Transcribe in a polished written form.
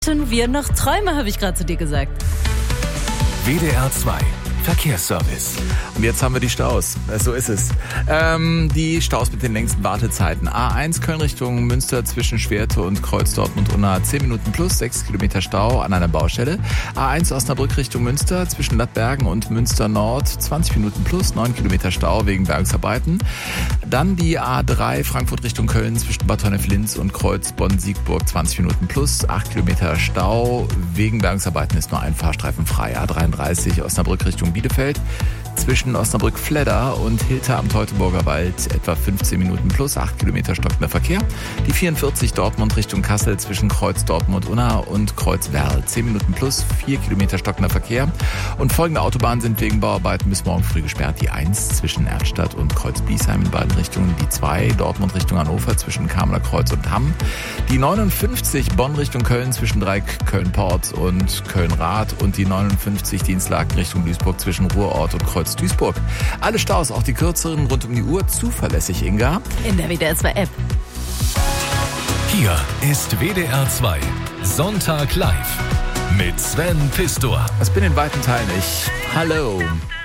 Wir noch Träume, habe ich gerade zu dir gesagt. WDR 2 Verkehrsservice. Und jetzt haben wir die Staus. So ist es. Die Staus mit den längsten Wartezeiten. A1 Köln Richtung Münster zwischen Schwerte und Kreuz Dortmund-Unna 10 Minuten plus, 6 Kilometer Stau an einer Baustelle. A1 Osnabrück Richtung Münster zwischen Lattbergen und Münster Nord 20 Minuten plus, 9 Kilometer Stau wegen Bergungsarbeiten. Dann die A3 Frankfurt Richtung Köln zwischen Bad Honnef-Linz und Kreuz Bonn-Siegburg 20 Minuten plus, 8 Kilometer Stau. Wegen Bergungsarbeiten ist nur ein Fahrstreifen frei. A33 Osnabrück Richtung Bielefeld zwischen Osnabrück-Fledder und Hilter am Teutoburger Wald etwa 15 Minuten plus, 8 Kilometer stockender Verkehr. Die 44 Dortmund Richtung Kassel zwischen Kreuz Dortmund-Unna und Kreuz Werl 10 Minuten plus, 4 Kilometer stockender Verkehr. Und folgende Autobahnen sind wegen Bauarbeiten bis morgen früh gesperrt. Die 1 zwischen Erftstadt und Kreuz-Biesheim in beiden Richtungen. Die 2 Dortmund Richtung Hannover zwischen Kameler Kreuz und Hamm. Die 59 Bonn Richtung Köln zwischen Dreieck Köln-Port und Köln-Rath. Und die 59 Dienstlaken Richtung Duisburg zwischen Ruhrort und Kreuz Duisburg. Alle Staus, auch die kürzeren rund um die Uhr, zuverlässig, Inga. In der WDR 2 App. Hier ist WDR 2 Sonntag live mit Sven Pistor. Das bin in weiten Teilen ich. Hallo.